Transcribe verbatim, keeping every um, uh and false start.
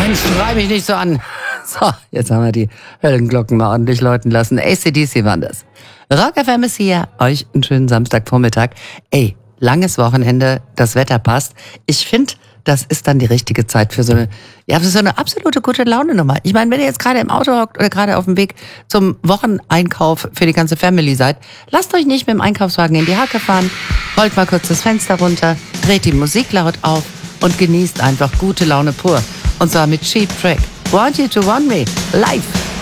Mensch, schrei mich nicht so an. So, jetzt haben wir die Höllenglocken mal ordentlich läuten lassen. A C D C waren das. Rock F M ist hier. Euch einen schönen Samstagvormittag. Ey, langes Wochenende, das Wetter passt. Ich finde, das ist dann die richtige Zeit für so eine, ja, für so eine absolute gute Laune-Nummer. Ich meine, wenn ihr jetzt gerade im Auto hockt oder gerade auf dem Weg zum Wocheneinkauf für die ganze Family seid, lasst euch nicht mit dem Einkaufswagen in die Hacke fahren, rollt mal kurz das Fenster runter, dreht die Musik laut auf und genießt einfach gute Laune pur. Und zwar mit Cheap Trick. Want You to Want Me live.